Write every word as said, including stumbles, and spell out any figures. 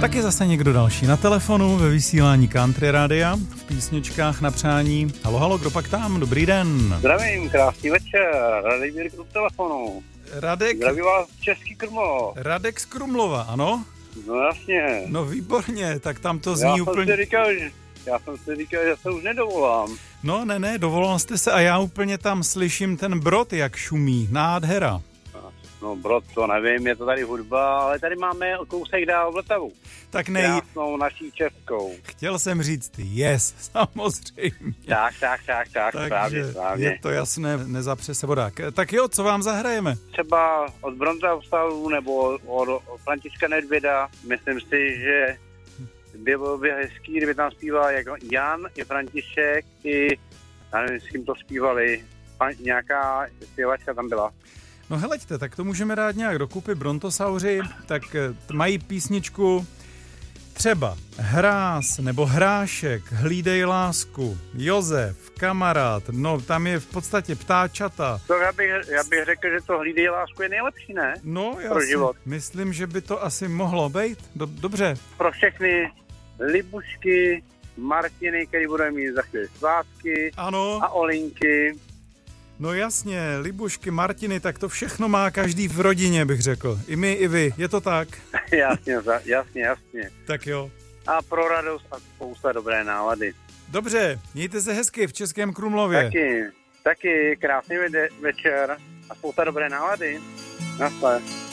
Tak je zase někdo další na telefonu ve vysílání Country Rádia, v písničkách na přání. Halo, halo, kdo pak tam? Dobrý den. Zdravím, krásný večer, Radek Birk u telefonu. Radek? Zdraví vás Český Krumlov. Radek z Krumlova, ano? No jasně. No výborně, tak tam to zní já úplně... Jsem si říkal, že, já jsem si říkal, že se už nedovolám. No ne, ne, dovolal jste se a já úplně tam slyším ten brod, jak šumí, nádhera. No brod, to nevím, je to tady hudba, ale tady máme kousek dál Vltavu. Tak nej... Krásnou naší českou. Chtěl jsem říct yes, samozřejmě. Tak, tak, tak, tak, Takže právě, právě. je to jasné, nezapře se vodák. Tak jo, co vám zahrajeme? Třeba od Bronzavstavu nebo od Františka Nedvěda, myslím si, že by bylo by hezký, kdyby tam zpíval jako Jan i František i, já nevím, s kým to zpívali, pan, nějaká zpěvačka tam byla. No heleďte, tak to můžeme dát nějak dokupy, Brontosauři, tak mají písničku třeba Hráz nebo Hrášek, Hlídej lásku, Josef, Kamarád, no tam je v podstatě Ptáčata. To já bych, já bych řekl, že to Hlídej lásku je nejlepší, ne? No já pro si život. myslím, že by to asi mohlo být, Do, dobře. Pro všechny Libušky, Martiny, který budeme mít za chvíli svátky, ano. A Olinky. No jasně, Libušky, Martiny, tak to všechno má každý v rodině, bych řekl. I my, i vy, je to tak? jasně, jasně, jasně. Tak jo. A pro radost a spousta dobré nálady. Dobře, mějte se hezky v Českém Krumlově. Taky, taky krásný večer a spousta dobré nálady. Naschle.